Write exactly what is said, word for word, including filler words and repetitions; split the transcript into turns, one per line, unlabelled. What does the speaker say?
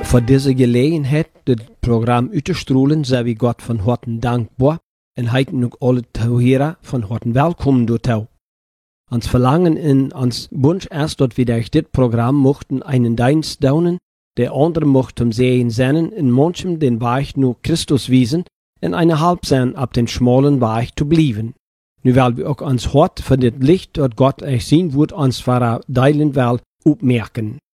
Voor deze gelegenheid het Programm uitzustrahlen, zijn we God van harten dankbaar en heiten ook alle Zuhörer van harten welkom door. Ons verlangen in ons Wunsch ist, dass wir durch dit Programm mochten einen Dienst daunen, der andere mochten sehen sennen, in manchem den Weg nur Christus wiesen, en eine halb sein ab den schmalen Weg zu blieben. Nu weil wir auch ons hart für dit Licht, dat Gott euch zien wird, ons vara deilen will, opmerken.